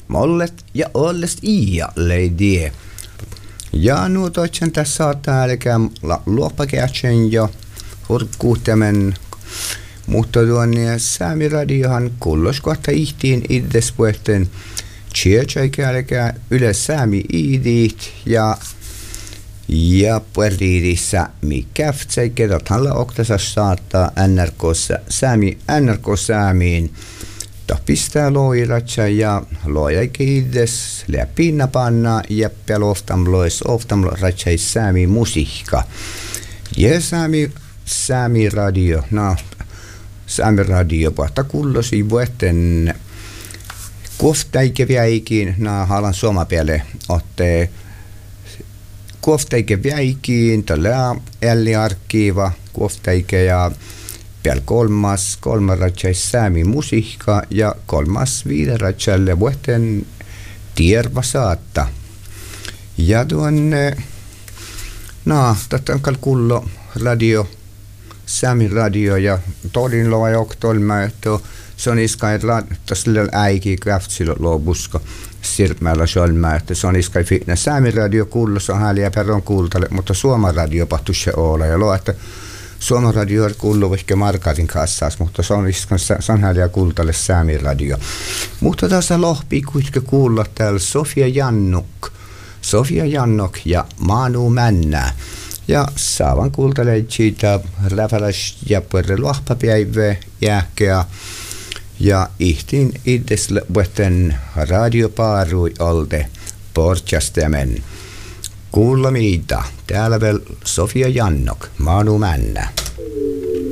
mollet ja ollest iä leidie. Ja nu toitsen tässä saattaa älkää luoppakätsen ja hurkkuutemen. Mutta tuonne Sami radiohan kullos kohta ihtiin iddespuhteen tjeätsäikälkää yle Sami iidit ja puerriirissä mikäftsäi kedathanla oktasas saattaa NRK Samiin pistää loiratsä ja loijaike iddes läpinna panna jäppä loftam ratsai Sami musiikka. Ja Sami radio, Sami radio pohta kullosi vuotten koftaike väikin, halan suomapiele otte koftaike väikin, tällä älliarkiiva koftaike ja piel kolmas ratsai Sami musiikka ja kolmas viideratsalle vuotten tierva saatta. Ja tuonne, tätä on kullo radio, Sami radio ja todin loa joktolma, että se on iskai täsillä äiki kraftsilla lobuska sirpmällä solma, että se on iskai fitna Sami radio kullossa häliä perron kuultalle, mutta Suoma radio pahtus se olla ja loa, että Suoma radio on kuullut ehkä markatin kassas, mutta se on iskai häliä kuultalle Sami radio. Mutta tässä lohpi kuitenkin kuulla täällä Sofia Jannok ja Manu Männä. Ja saavan kuultalee siitä läpäläs ja puolelle luohpapäivä jääkeä. Ja ihtiin itse vuotten radiopaarui olde portjastemen. Kuulla mitä. Täällä vielä Sofia Jannok, Manu Männä.